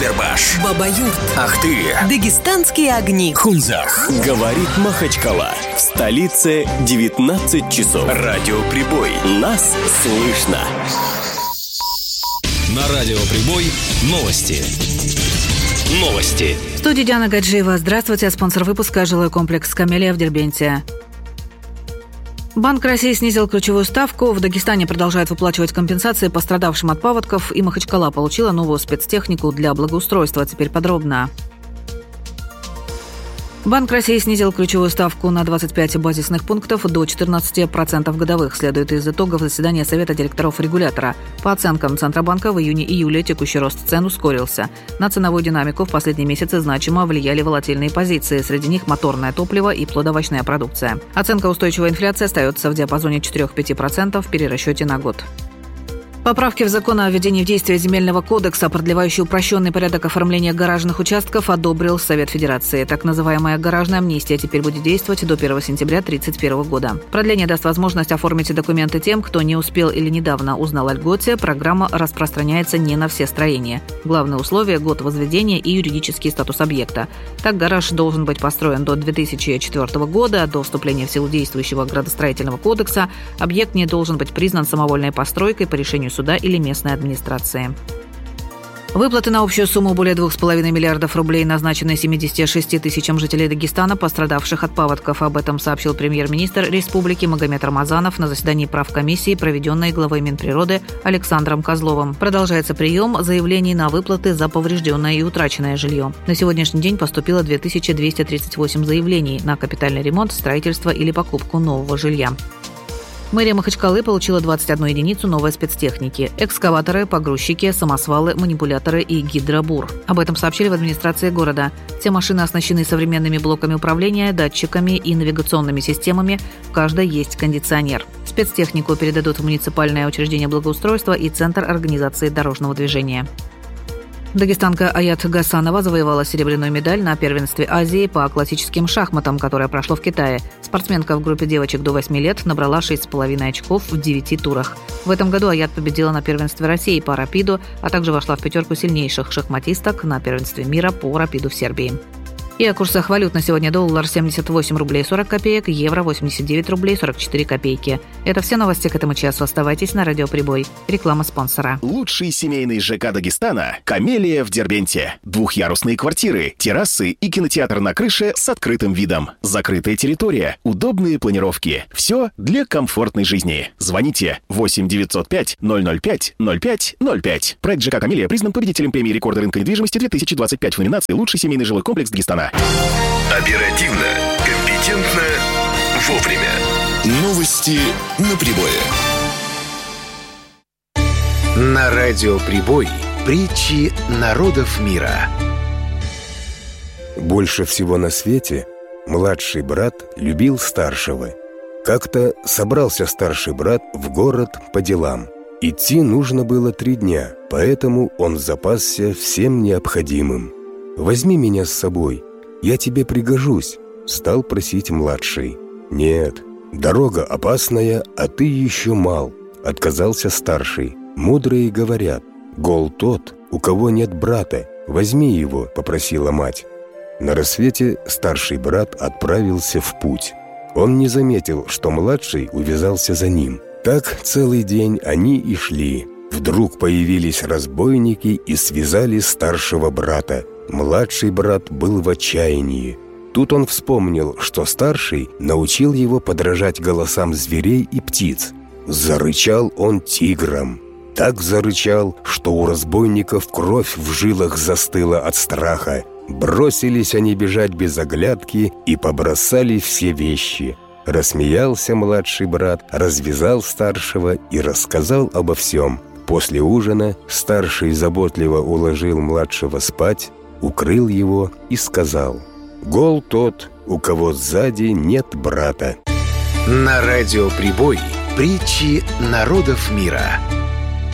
Эрдербаш, Баба-Юрт, Ахты, Дагестанские огни, Хунзах. Говорит Махачкала. В столице 19 часов. Радиоприбой. Нас слышно. На Радиоприбой новости. В студии Диана Гаджиева. Здравствуйте. Спонсор выпуска — жилой комплекс «Камелия» в Дербенте. Банк России снизил ключевую ставку. В Дагестане продолжают выплачивать компенсации пострадавшим от паводков, и Махачкала получила новую спецтехнику для благоустройства. Теперь подробно. Банк России снизил ключевую ставку на 25 базисных пунктов до 14% годовых, следует из итогов заседания Совета директоров регулятора. По оценкам Центробанка, в июне-июле текущий рост цен ускорился. На ценовую динамику в последние месяцы значимо влияли волатильные позиции, среди них моторное топливо и плодовочная продукция. Оценка устойчивой инфляции остается в диапазоне 4-5% в перерасчете на год. Поправки в закон о введении в действие Земельного кодекса, продлевающие упрощенный порядок оформления гаражных участков, одобрил Совет Федерации. Так называемая гаражная амнистия теперь будет действовать до 1 сентября 2031 года. Продление даст возможность оформить документы тем, кто не успел или недавно узнал о льготе. Программа распространяется не на все строения. Главное условие – год возведения и юридический статус объекта. Так, гараж должен быть построен до 2004 года. До вступления в силу действующего градостроительного кодекса объект не должен быть признан самовольной постройкой по решению суда или местной администрации. Выплаты на общую сумму более 2,5 миллиардов рублей назначены 76 тысячам жителей Дагестана, пострадавших от паводков. Об этом сообщил премьер-министр республики Магомед Рамазанов на заседании правкомиссии, проведенной главой Минприроды Александром Козловым. Продолжается прием заявлений на выплаты за поврежденное и утраченное жилье. На сегодняшний день поступило 2238 заявлений на капитальный ремонт, строительство или покупку нового жилья. Мэрия Махачкалы получила 21 единицу новой спецтехники – экскаваторы, погрузчики, самосвалы, манипуляторы и гидробур. Об этом сообщили в администрации города. Все машины оснащены современными блоками управления, датчиками и навигационными системами. В каждой есть кондиционер. Спецтехнику передадут в муниципальное учреждение благоустройства и Центр организации дорожного движения. Дагестанка Аят Гасанова завоевала серебряную медаль на первенстве Азии по классическим шахматам, которое прошло в Китае. Спортсменка в группе девочек до 8 лет набрала 6,5 очков в 9 турах. В этом году Аят победила на первенстве России по рапиду, а также вошла в пятерку сильнейших шахматисток на первенстве мира по рапиду в Сербии. И о курсах валют на сегодня: доллар 78 рублей 40 копеек, евро 89 рублей 44 копейки. Это все новости к этому часу. Оставайтесь на Радиоприбой. Реклама спонсора. Лучший семейный ЖК Дагестана – «Камелия» в Дербенте. Двухъярусные квартиры, террасы и кинотеатр на крыше с открытым видом. Закрытая территория, удобные планировки. Все для комфортной жизни. Звоните 8 905 005 05 05. Проект ЖК «Камелия» признан победителем премии рекорда рынка недвижимости 2025 в номинации «Лучший семейный жилой комплекс Дагестана». Оперативно, компетентно, вовремя. Новости на прибое. На Радиоприбой притчи народов мира. Больше всего на свете младший брат любил старшего. Как-то собрался старший брат в город по делам. Идти нужно было 3 дня, поэтому он запасся всем необходимым. «Возьми меня с собой, я тебе пригожусь», — стал просить младший. «Нет, дорога опасная, а ты еще мал», — отказался старший. «Мудрые говорят, гол тот, у кого нет брата, возьми его», — попросила мать. На рассвете старший брат отправился в путь. Он не заметил, что младший увязался за ним. Так целый день они и шли. Вдруг появились разбойники и связали старшего брата. Младший брат был в отчаянии. Тут он вспомнил, что старший научил его подражать голосам зверей и птиц. Зарычал он тигром. Так зарычал, что у разбойников кровь в жилах застыла от страха. Бросились они бежать без оглядки и побросали все вещи. Рассмеялся младший брат, развязал старшего и рассказал обо всем. После ужина старший заботливо уложил младшего спать, укрыл его и сказал: «Гол тот, у кого сзади нет брата». На Радиоприбой притчи народов мира.